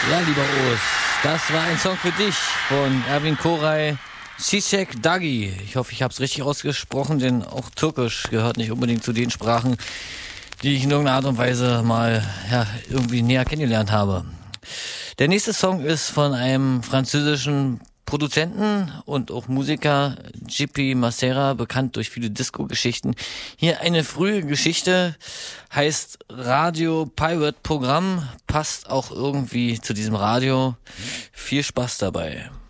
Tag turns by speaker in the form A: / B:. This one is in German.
A: Ja, lieber Urs, das war ein Song für dich von Erwin Koray, Çiçek Dagi. Ich hoffe, ich habe es richtig ausgesprochen, denn auch Türkisch gehört nicht unbedingt zu den Sprachen, die ich in irgendeiner Art und Weise mal irgendwie näher kennengelernt habe. Der nächste Song ist von einem französischen Produzenten und auch Musiker, JP Macera, bekannt durch viele Disco-Geschichten. Hier eine frühe Geschichte, heißt Radio Pirate Programm, passt auch irgendwie zu diesem Radio. Viel Spaß dabei.